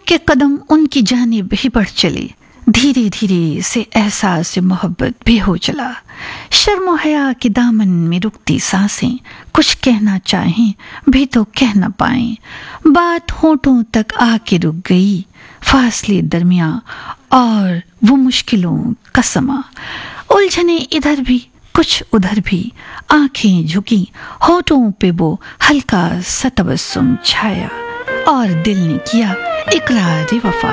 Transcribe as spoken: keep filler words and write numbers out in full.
कि कदम उनकी जानिब ही बढ़ चले। धीरे धीरे से एहसास मोहब्बत भी हो चला। शर्म हया के दामन में रुकती सांसें, कुछ कहना चाहें भी तो कह न पाएं। बात होठों तक आके रुक गई, फासले दरमियां और वो मुश्किलों का समा। उलझने इधर भी कुछ उधर भी, आंखें झुकी, होठों पे वो हल्का सा तबस्सुम छाया और दिल ने किया इकरार वफा।